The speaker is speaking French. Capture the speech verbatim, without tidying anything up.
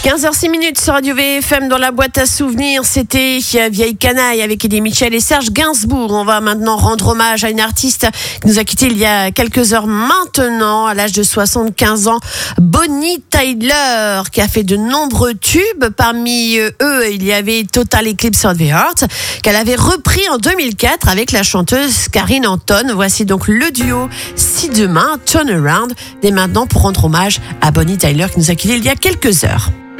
quinze heures six sur Radio V F M dans la boîte à souvenirs. C'était Vieille Canaille avec Eddie Mitchell et Serge Gainsbourg. On va maintenant rendre hommage à une artiste qui nous a quittés il y a quelques heures maintenant, à l'âge de soixante-quinze ans. Bonnie Tyler, qui a fait de nombreux tubes. Parmi eux, il y avait Total Eclipse of the Heart, qu'elle avait repris en deux mille quatre avec la chanteuse Karine Anton. Voici donc le duo Si Demain, Turn Around, dès maintenant pour rendre hommage à Bonnie Tyler qui nous a quittés il y a quelques heures.